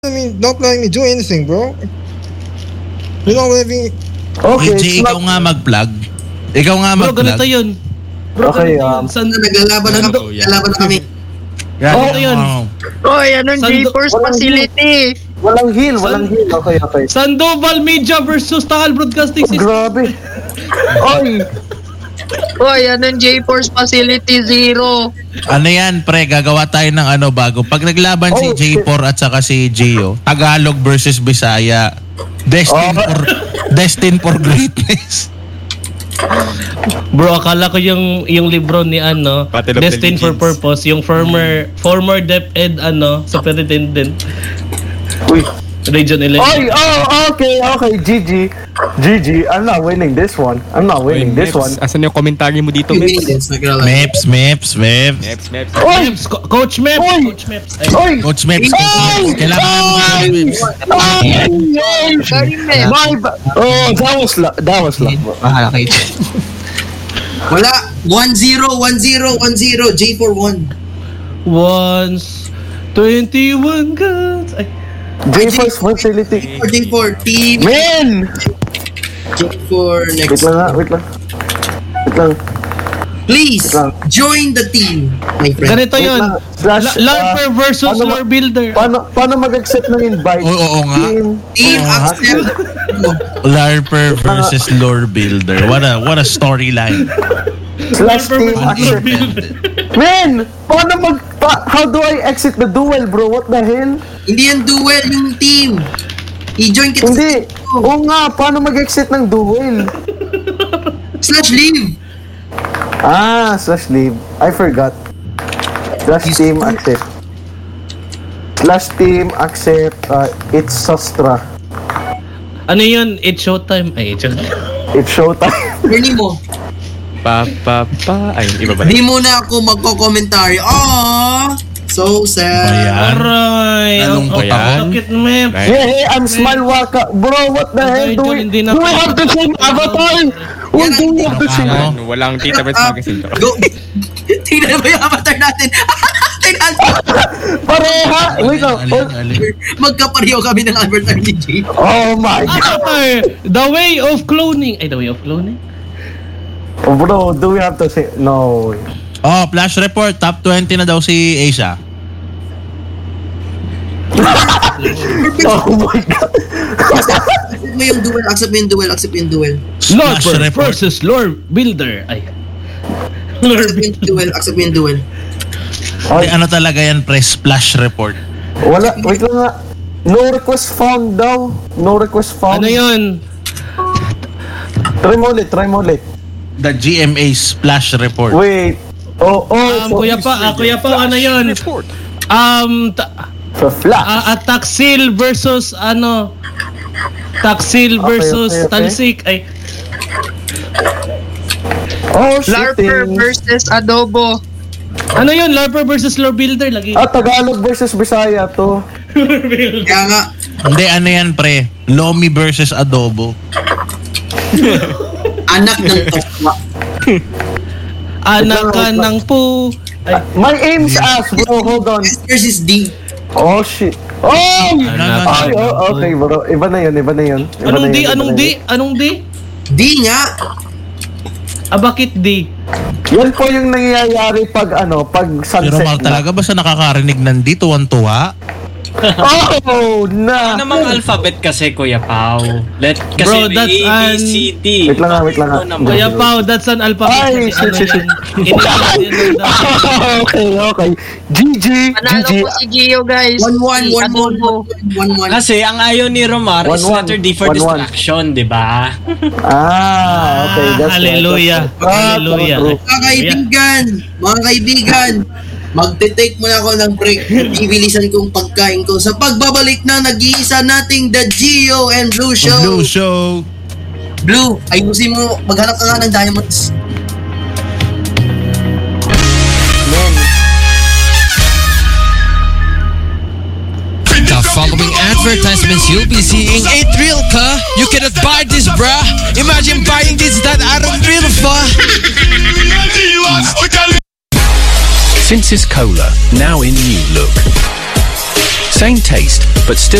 Not letting me do anything, bro. You're not letting me. Okay, Jay, ikaw nga mag-plug. Ikaw nga Bro, mag-plug. ganito yun. Okay, Saan Naglalaban na kami. Ganito yun. Oy, anong GeForce walang facility? Walang heal. Okay. Sandoval Media versus Taal Broadcasting System. Grabe. Oy, Oy, anong GeForce facility 0? Ano yan, pre? Gagawa tayo ng bago. Pag naglaban si Oh, J4 at saka si Gio, Tagalog versus Bisaya. Destined for greatness. Bro, akala ko yung libro ni Battle of the Destined for Legends. Purpose, yung former DepEd Superintendent uy. Region 11. Oy, okay. GG. I'm not winning this one. Asan yung komentary mo dito, Meps? Meps. Oy, Coach Meps. Oy! Coach Meps. oy. Coach Meps. Kailangan mo Meps. That was luck, bro. Wala. 1-0. J41. Once 21 guns. Ay, GeForce facility. J4 team. Man! J4 next. Wait lang. Please join the team, my friend. ganito yun. Larper versus ano- Lore Builder. Paano mag-accept ng invite? Oo nga. Team accept. Larper versus Lore Builder. What a storyline. Slash team accept. Man! How do I exit the duel, bro? What the hell? Hindi yan duel yung team. I-join kita Hindi. Oo nga, paano mag-exit ng duel? /leave. Slash leave. I forgot. Slash team accept. It's Sastra. Ano yun? It's showtime. Ay, it's showtime. It's showtime. Ernie mo. Ay, iba ba? Di muna ako magko-commentary. Aww! So sad. Ayan. Aray. Nalungkot ako. Sakit, Meps. Hey, I'm Smile Waka. Bro, what the hell? Do we have the same avatar? Do we have the same? Ano? Walang Tita Bets magazine to. Go. Tingnan mo yung avatar natin. Tingnan mo. Pareha! Wait lang. Magkapareho kami ng avatar ni Jay. Oh my God. Avatar. The way of cloning. Ay, the way of cloning? Oh, bro, do we have to say? No. Flash report. Top 20 na daw si Asia. Oh my God. Accept mo yung duel. Flash Larper report. versus Lore Builder. Ay. Lore Builder. Accept mo yung duel. Ay, ano talaga yan, pre? Splash report. Wala, wait lang nga. No request found daw. No request found. Ano yun? Try mo ulit. The GMA Splash report. Wait. Kuya pa, ano yun? So flash. Taksil versus Taksil versus okay. Talsik. Ay, Larper shitting. versus Adobo. ano yun? Larper versus Lore Builder. Lagi. Tagalog versus Bisaya to. Kaya nga, Hindi, ano yan, pre? Lomi versus Adobo. anak ng tokwa. Anak ka ng po. Ay, My aim's ass, bro. Hold on. S versus D. Oh shit. Oh! Anak Ay, okay, bro. Iba na yun. Anong D? D nga. Bakit D? Yan po yung nangyayari pag Pero sunset Mark, na. talaga ba sa nakakarinig ng di tuwan-tuwa? Oh, na. Ano namang alphabet kasi, Kuya Pao? Kasi Bro, may that's A, B, C, D. Wait lang nga. Ano naman? Kuya Pao, that's an alphabet. Ay, Kasi shit. yan. Okay. GG. Panalo po si Gio, guys. 1-1. Adobo. 1-1. Kasi ang ayaw ni Romar is 1-1. letter D for 1-1. distraction, di ba? Okay. That's Hallelujah. Hallelujah. true. Mga kaibigan, magte-take muna ako ng break. Ibilisan kong pagkain ko sa pagbabalik na nag-iisa nating The Gio and Blue Show. Blue Show. Blue, ayusin mo. Maghanap ka nga ng diamonds. The following advertisements you'll be seeing ain't real, ka. You cannot buy this, bruh. Imagine buying this that I don't real for. Since Cola, now in new look. same taste, but still